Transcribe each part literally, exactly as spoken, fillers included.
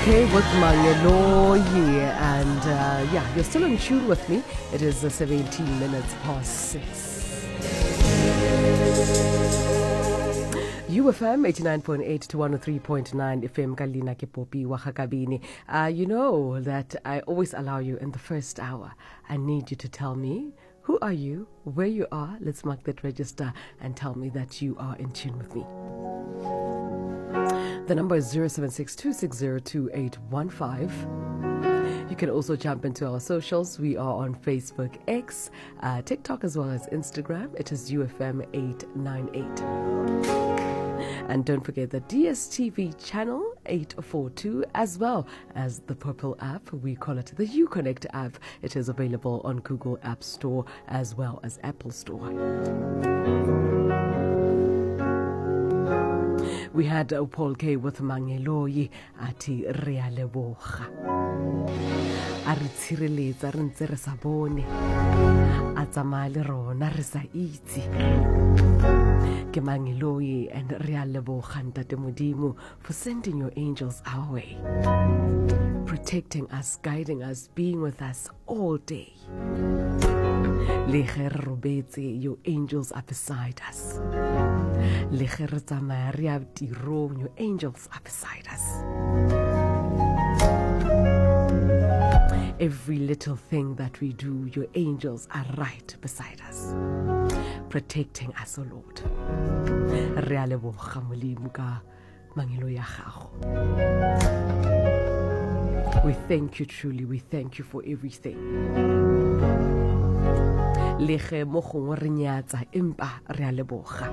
K with Mangeloyi, and uh, yeah, you're still in tune with me. It is uh, seventeen minutes past six. U F M eighty-nine point eight to one oh three point nine F M Kalina Kipopi Wahakabini. Uh, you know that I always allow you in the first hour. I need you to tell me, who are you, where you are. Let's mark that register and tell me that you are in tune with me. The number is zero seven six two six zero two eight one five. You can also jump into our socials. We are on Facebook, X, uh, TikTok, as well as Instagram. It is U F M eight nine eight. And don't forget the D S T V channel eight forty-two, as well as the Purple app. We call it the Uconnect app. It is available on Google App Store as well as Apple Store. We had uh, Paul K with Mangeloyi ati Rea Leboga. Ari tshireletsa re ntse re sa bone. A tsamaya le rona re sa itse. Ke Mangeloyi and Rea Leboga Ntate Modimo for sending your angels our way, protecting us, guiding us, being with us all day. Le ge re robetse, your angels are beside us. Le ge re tsamaya re ya tirong, your angels are beside us. Every little thing that we do, your angels are right beside us, protecting us, O Lord. Re a leboga Modimo ka mangelo ya gago. We thank you truly, we thank you for everything. Le ge mo gongwe re nyatsa empa re a leboga.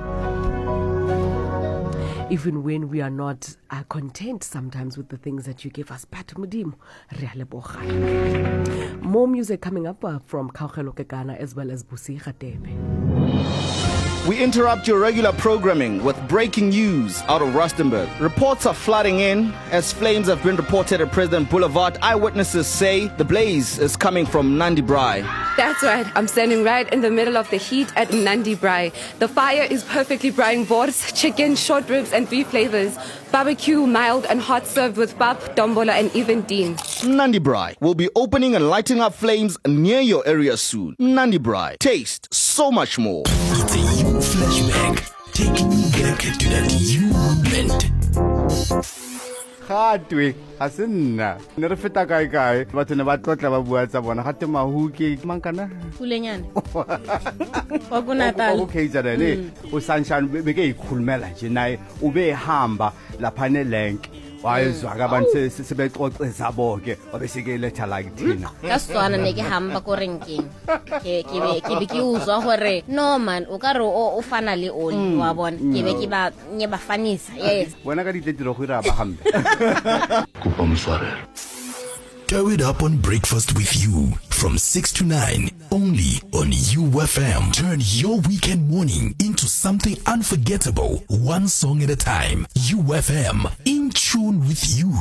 Even when we are not uh, content sometimes with the things that you give us, but Modimo re a leboga. More music coming up uh, from Kaugelo Kekana as well as Busi Khatebe. We interrupt your regular programming with breaking news out of Rustenburg. Reports are flooding in as flames have been reported at President Boulevard. Eyewitnesses say the blaze is coming from Nandi Braai. That's right. I'm standing right in the middle of the heat at Nandi Braai. The fire is perfectly braaiing boards, chicken, short ribs, and beef flavors. Barbecue, mild and hot, served with pap, dombola, and even dean. Nandi Braai will be opening and lighting up flames near your area soon. Nandi Braai. Taste so much more. It's a you flashback, taking you back to that you moment. Gatwe a se nna ne re feta kae kae batho ne ba tlotla ba bua tsa bona gate mahuki mankana kulenyana wa kunatala okay jadele o sunshine be ke ikhulumela nje naye ube ehamba lapha ne lenk wayezwa ka abantu sebexoxeza bonke obesike letha la kithina kaswana ne ke hamba ko renkeng ke ke be ke be ke uzwa hore no man o ka re o fana le oli wa bona ke be ke ba nye ba fanisa yes bona ka ditetiro go ira ba hambe kupa mswarelo. Tow it up on breakfast with you from six to nine only on U F M. Turn your weekend morning into something unforgettable, one song at a time. U F M, in tune with you.